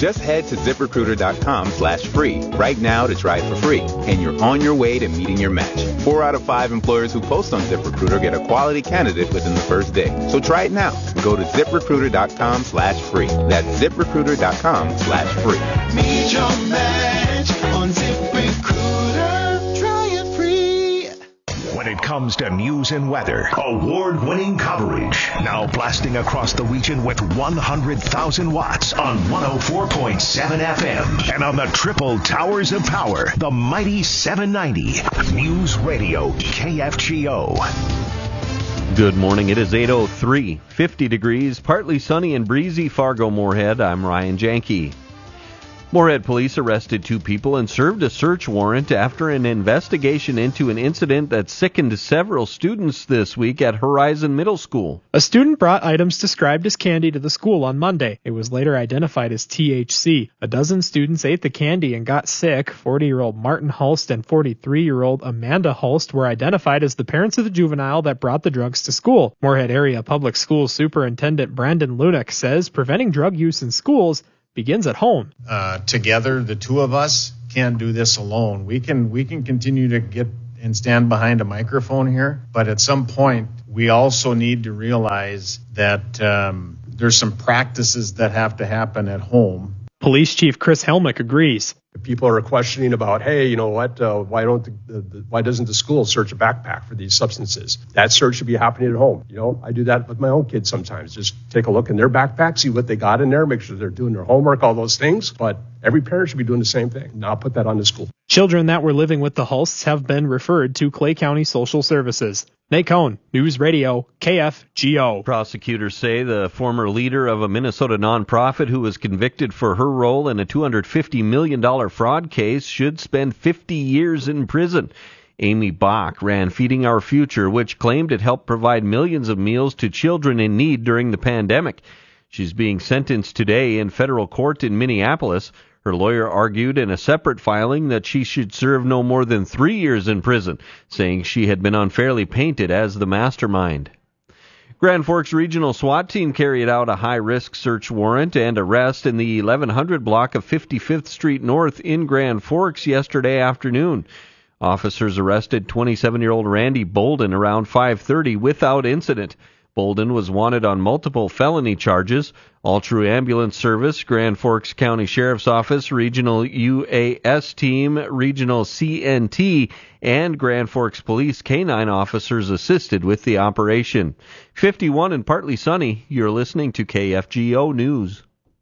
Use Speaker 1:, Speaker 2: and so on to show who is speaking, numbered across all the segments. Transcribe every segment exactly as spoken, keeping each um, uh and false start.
Speaker 1: Just head to ZipRecruiter.com slash free right now to try it for free, and you're on your way to meeting your match. Four out of five employers who post on ZipRecruiter get a quality candidate within the first day. So try it now. Go to ZipRecruiter.com slash free. That's ZipRecruiter.com slash free.
Speaker 2: Meet your match on ZipRecruiter. Try it free.
Speaker 3: When it comes to news and weather, award-winning coverage. Now blasting across the region with one hundred thousand watts on one oh four point seven F M. And on the triple towers of power, the mighty seven ninety. News Radio K F G O.
Speaker 4: Good morning. It is eight oh three, fifty degrees, partly sunny and breezy, Fargo-Moorhead. I'm Ryan Janke. Moorhead police arrested two people and served a search warrant after an investigation into an incident that sickened several students this week at Horizon Middle School.
Speaker 5: A student brought items described as candy to the school on Monday. It was later identified as T H C. A dozen students ate the candy and got sick. forty-year-old Martin Hulst and forty-three-year-old Amanda Hulst were identified as the parents of the juvenile that brought the drugs to school. Moorhead Area Public Schools Superintendent Brandon Lunick says preventing drug use in schools begins at home.
Speaker 6: Uh, together, the two of us can't do this alone. We can we can continue to get and stand behind a microphone here, but at some point, we also need to realize that um, there's some practices that have to happen at home.
Speaker 5: Police Chief Chris Helmick agrees.
Speaker 7: People are questioning about, hey, you know what, uh, why don't the, the, the, why doesn't the school search a backpack for these substances? That search should be happening at home. You know, I do that with my own kids sometimes. Just take a look in their backpack, see what they got in there, make sure they're doing their homework, all those things. But every parent should be doing the same thing, not put that on the school.
Speaker 5: Children that were living with the Hulsts have been referred to Clay County Social Services. Nate Cohn, News Radio, K F G O.
Speaker 4: Prosecutors say the former leader of a Minnesota nonprofit who was convicted for her role in a two hundred fifty million dollars fraud case should spend fifty years in prison. Amy Bach ran Feeding Our Future, which claimed it helped provide millions of meals to children in need during the pandemic. She's being sentenced today in federal court in Minneapolis. Her lawyer argued in a separate filing that she should serve no more than three years in prison, saying she had been unfairly painted as the mastermind. Grand Forks Regional SWAT Team carried out a high-risk search warrant and arrest in the eleven hundred block of fifty-fifth Street North in Grand Forks yesterday afternoon. Officers arrested twenty-seven-year-old Randy Bolden around five thirty without incident. Bolden was wanted on multiple felony charges. All True Ambulance Service, Grand Forks County Sheriff's Office, Regional U A S Team, Regional C N T, and Grand Forks Police K nine officers assisted with the operation. fifty-one and partly sunny. You're listening to K F G O News.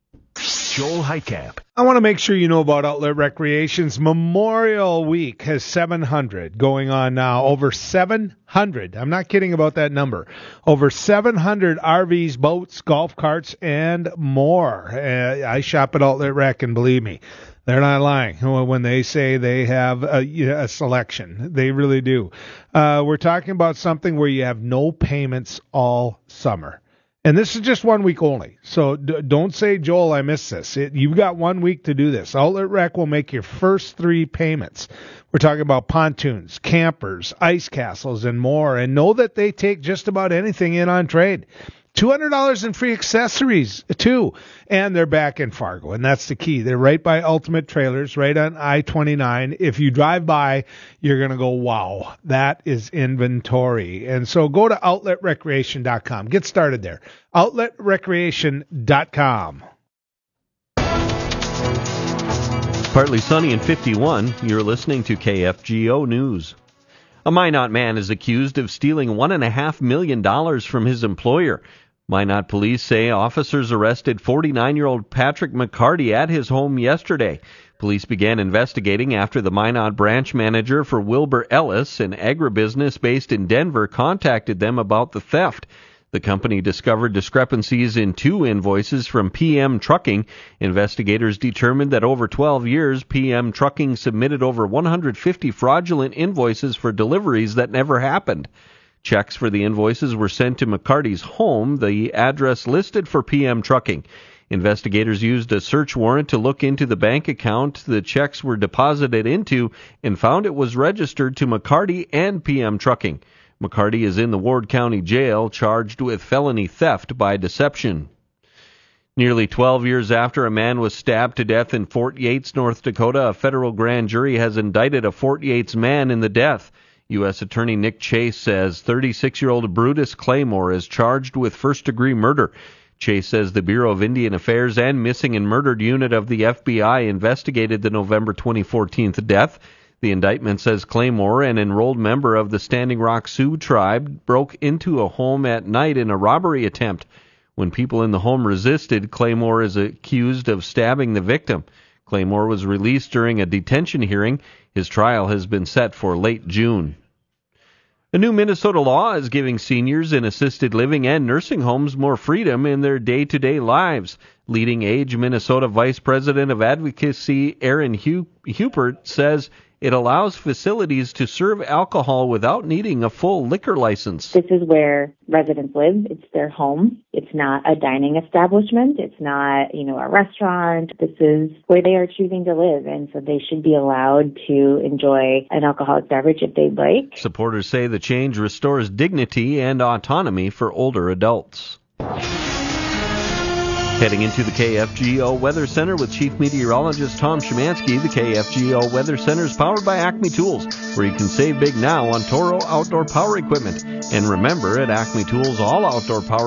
Speaker 3: Joel Heitkamp.
Speaker 8: I want to make sure you know about Outlet Recreation's Memorial Week has seven hundred going on now. Over seven hundred. I'm not kidding about that number. Over seven hundred R Vs, boats, golf carts, and more. Uh, I shop at Outlet Rec, and believe me, they're not lying when they say they have a, a selection. They really do. Uh, we're talking about something where you have no payments all summer. And this is just one week only. So d- don't say, Joel, I missed this. It, you've got one week to do this. Outlet Rec will make your first three payments. We're talking about pontoons, campers, ice castles, and more. And know that they take just about anything in on trade. two hundred dollars in free accessories, too. And they're back in Fargo, and that's the key. They're right by Ultimate Trailers, right on I twenty-nine. If you drive by, you're going to go, wow, that is inventory. And so go to outlet recreation dot com. Get started there. outlet recreation dot com.
Speaker 4: Partly sunny and fifty-one. You're listening to K F G O News. A Minot man is accused of stealing one point five million dollars from his employer. Minot police say officers arrested forty-nine-year-old Patrick McCarty at his home yesterday. Police began investigating after the Minot branch manager for Wilbur Ellis, an agribusiness based in Denver, contacted them about the theft. The company discovered discrepancies in two invoices from P M Trucking. Investigators determined that over twelve years, P M Trucking submitted over one hundred fifty fraudulent invoices for deliveries that never happened. Checks for the invoices were sent to McCarty's home, the address listed for P M Trucking. Investigators used a search warrant to look into the bank account the checks were deposited into and found it was registered to McCarty and P M Trucking. McCarty is in the Ward County Jail, charged with felony theft by deception. Nearly twelve years after a man was stabbed to death in Fort Yates, North Dakota, a federal grand jury has indicted a Fort Yates man in the death. U S Attorney Nick Chase says thirty-six-year-old Brutus Claymore is charged with first-degree murder. Chase says the Bureau of Indian Affairs and Missing and Murdered Unit of the F B I investigated the November twenty fourteen death. The indictment says Claymore, an enrolled member of the Standing Rock Sioux tribe, broke into a home at night in a robbery attempt. When people in the home resisted, Claymore is accused of stabbing the victim. Claymore was released during a detention hearing. His trial has been set for late June. A new Minnesota law is giving seniors in assisted living and nursing homes more freedom in their day-to-day lives. Leading Age Minnesota Vice President of Advocacy Aaron Hupert says it allows facilities to serve alcohol without needing a full liquor license.
Speaker 9: This is where residents live. It's their home. It's not a dining establishment. It's not, you know, a restaurant. This is where they are choosing to live, and so they should be allowed to enjoy an alcoholic beverage if they'd like.
Speaker 4: Supporters say the change restores dignity and autonomy for older adults. Heading into the K F G O Weather Center with Chief Meteorologist Tom Szymanski. The K F G O Weather Center is powered by Acme Tools, where you can save big now on Toro outdoor power equipment. And remember, at Acme Tools, all outdoor power